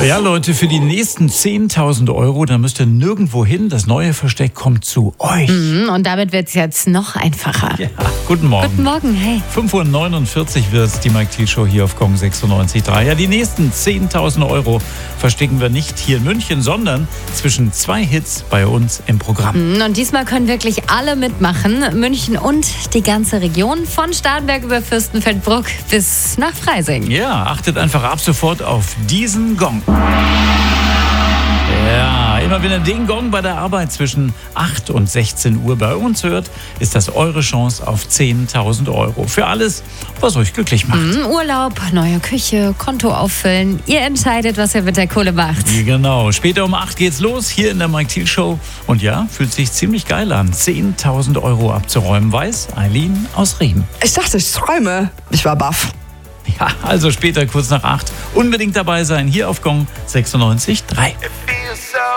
Ja, Leute, für die nächsten 10.000 Euro, da müsst ihr nirgendwo hin. Das neue Versteck kommt zu euch. Und damit wird es jetzt noch einfacher. Ja, guten Morgen. Guten Morgen, hey. 5.49 Uhr wird es, die Mike Thiel Show hier auf Gong 96.3. Ja, die nächsten 10.000 Euro verstecken wir nicht hier in München, sondern zwischen zwei Hits bei uns im Programm. Und diesmal können wirklich alle mitmachen. München und die ganze Region. Von Starnberg über Fürstenfeldbruck bis nach Freising. Ja, achtet einfach ab sofort auf diesen Gong. Ja, immer wenn ihr den Gong bei der Arbeit zwischen 8 und 16 Uhr bei uns hört, ist das eure Chance auf 10.000 Euro. Für alles, was euch glücklich macht. Urlaub, neue Küche, Konto auffüllen. Ihr entscheidet, was ihr mit der Kohle macht. Genau, später um 8 geht's los hier in der Mike Thiel Show. Und ja, fühlt sich ziemlich geil an, 10.000 Euro abzuräumen, weiß Eileen aus Riem. Ich dachte, ich träume. Ich war baff. Ja, also später kurz nach 8 unbedingt dabei sein hier auf Gong 96.3.